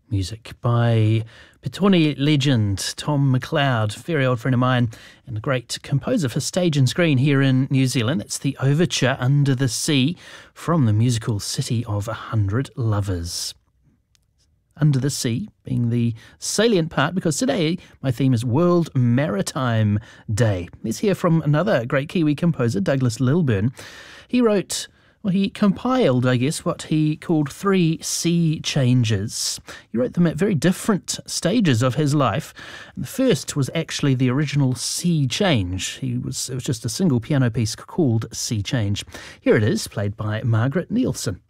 Music by Petone legend Tom McLeod, very old friend of mine, and a great composer for stage and screen here in New Zealand. It's the overture Under the Sea from the musical City of 100 Lovers. Under the Sea being the salient part, because today my theme is World Maritime Day. Let's hear from another great Kiwi composer, Douglas Lilburn. He compiled, I guess, what he called 3 sea changes. He wrote them at very different stages of his life. And the first was actually the original Sea Change. It was just a single piano piece called Sea Change. Here it is, played by Margaret Nielsen.